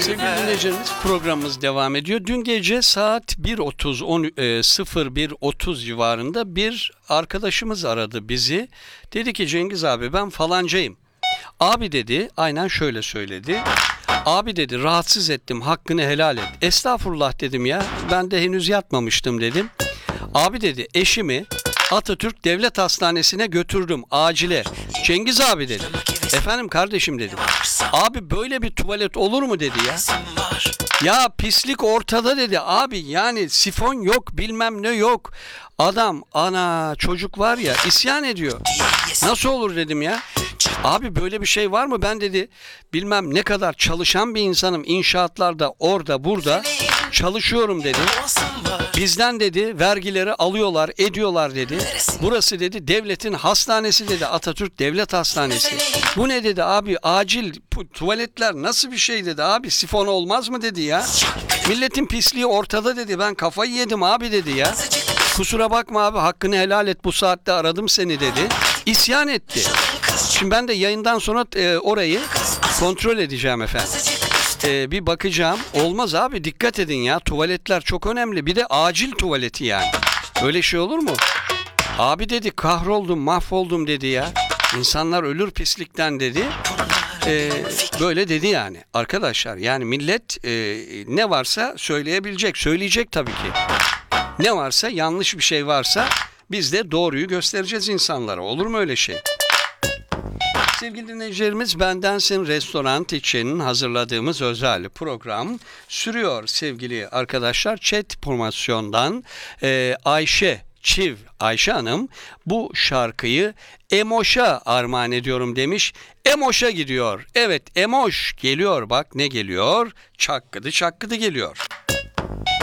Sevgili dinleyicilerimiz, programımız devam ediyor. Dün gece saat 01.30 civarında bir arkadaşımız aradı bizi. Dedi ki Cengiz abi ben falancayım. Abi dedi, aynen şöyle söyledi. Abi dedi rahatsız ettim, hakkını helal et. Estağfurullah dedim ya, ben de henüz yatmamıştım dedim. Abi dedi eşimi Atatürk Devlet Hastanesi'ne götürdüm acile. Cengiz abi dedim. Efendim kardeşim dedim. Abi böyle bir tuvalet olur mu dedi ya. Ya pislik ortada dedi abi, yani sifon yok, bilmem ne yok. Adam ana çocuk var ya isyan ediyor. Nasıl olur dedim ya. Abi böyle bir şey var mı? Ben dedi bilmem ne kadar çalışan bir insanım, inşaatlarda orada burada çalışıyorum dedi. Bizden dedi vergileri alıyorlar, ediyorlar dedi. Burası dedi devletin hastanesi dedi, Atatürk Devlet Hastanesi. Bu ne dedi abi, acil tuvaletler nasıl bir şey dedi abi, sifon olmaz mı dedi ya. Milletin pisliği ortada dedi, ben kafayı yedim abi dedi ya. Kusura bakma abi, hakkını helal et, bu saatte aradım seni dedi. İsyan etti. Şimdi ben de yayından sonra orayı kontrol edeceğim efendim. Bir bakacağım. Olmaz abi, dikkat edin ya, tuvaletler çok önemli. Bir de acil tuvaleti yani. Öyle şey olur mu? Abi dedi kahroldum, mahvoldum dedi ya. İnsanlar ölür pislikten dedi. Böyle dedi yani. Arkadaşlar yani millet ne varsa söyleyebilecek. Söyleyecek tabii ki. Ne varsa, yanlış bir şey varsa biz de doğruyu göstereceğiz insanlara. Olur mu öyle şey? Sevgili dinleyicilerimiz, Bendensin Restoran için hazırladığımız özel program sürüyor sevgili arkadaşlar. Chat Promosyon'dan Ayşe Hanım bu şarkıyı Emoş'a armağan ediyorum demiş. Emoş'a gidiyor. Evet, Emoş geliyor, bak ne geliyor? Çakkıdı çakkıdı geliyor.